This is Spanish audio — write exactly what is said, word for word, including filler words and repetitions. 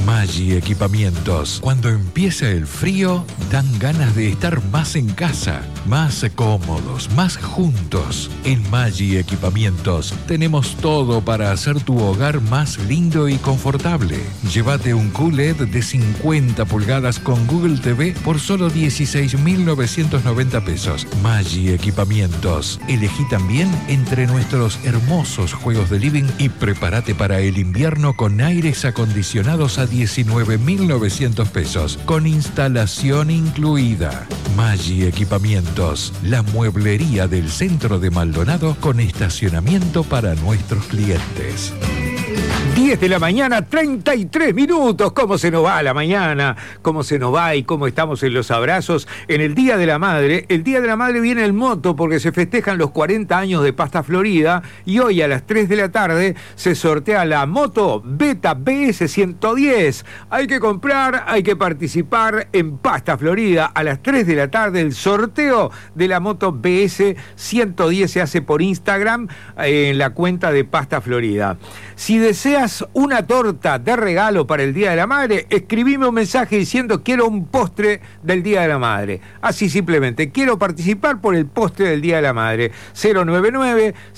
Maggi Equipamientos. Cuando empieza el frío, dan ganas de estar más en casa, más cómodos, más juntos. En Maggi Equipamientos tenemos todo para hacer tu hogar más lindo y confortable. Llévate un Q L E D de cincuenta pulgadas con Google T V por solo dieciséis mil novecientos noventa pesos. Maggi Equipamientos. Elegí también entre nuestros hermosos juegos de living y prepárate para el invierno con aires acondicionados a diecinueve mil novecientos pesos, con instalación incluida. Maggi Equipamientos, la mueblería del centro de Maldonado con estacionamiento para nuestros clientes. diez de la mañana, treinta y tres minutos. ¿Cómo se nos va la mañana? ¿Cómo se nos va y cómo estamos en los abrazos? En el Día de la Madre, el Día de la Madre viene el moto porque se festejan los cuarenta años de Pasta Florida y hoy a las tres de la tarde se sortea la moto Beta B S ciento diez. Hay que comprar, hay que participar en Pasta Florida. A las tres de la tarde el sorteo de la moto B S ciento diez se hace por Instagram eh, en la cuenta de Pasta Florida. Si deseas una torta de regalo para el Día de la Madre, escribime un mensaje diciendo quiero un postre del Día de la Madre. Así simplemente, quiero participar por el postre del Día de la Madre. cero noventa y nueve